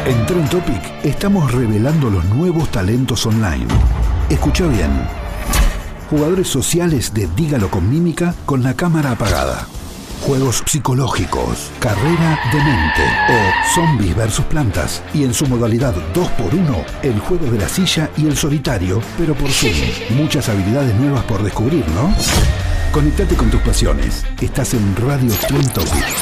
En Trend Topic estamos revelando los nuevos talentos online. Escucha bien. Jugadores sociales de Dígalo con mímica con la cámara apagada. Juegos psicológicos, carrera de mente o zombies versus plantas. Y en su modalidad 2x1, el juego de la silla y el solitario, pero por Zoom. Muchas habilidades nuevas por descubrir, ¿no? Conectate con tus pasiones. Estás en Radio Trend Topic.